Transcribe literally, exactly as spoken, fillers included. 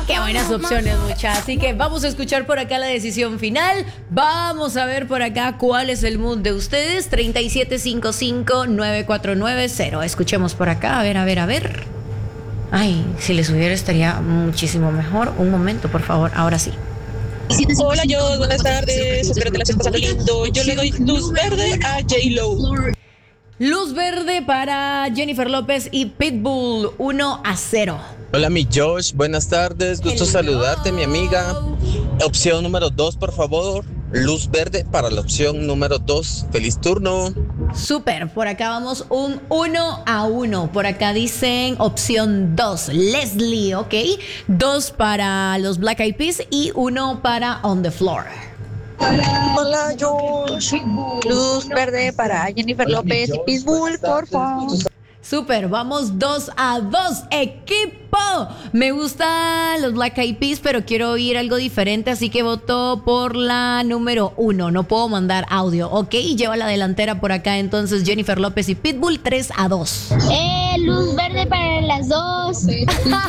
Qué buenas opciones, muchachos. Así que vamos a escuchar por acá la decisión final. Vamos a ver por acá cuál es el mood de ustedes. treinta y siete cincuenta y cinco, noventa y cuatro noventa. Escuchemos por acá. A ver, a ver, a ver. Ay, si les hubiera estaría muchísimo mejor. Un momento, por favor. Ahora sí. Hola, yo, buenas tardes. Espero que la estés pasando lindo. Yo le doy luz verde a J-Lo. Luz verde para Jennifer López y Pitbull. uno a cero. Hola mi Josh, buenas tardes, gusto Hello. saludarte mi amiga. Opción número dos, por favor. Luz verde para la opción número dos. Feliz turno. Súper, por acá vamos un uno a uno. Por acá dicen opción dos, Leslie, ¿ok? Dos para los Black Eyed Peas y uno para On the Floor. Hola, Josh. Luz verde para Jennifer López y Pitbull, por favor. Súper, vamos dos a dos, equipo. Me gustan los Black Eyed Peas, pero quiero oír algo diferente, así que voto por la número uno. No puedo mandar audio, ¿ok? Lleva la delantera por acá entonces Jennifer López y Pitbull, tres a dos. Eh, luz verde para las dos.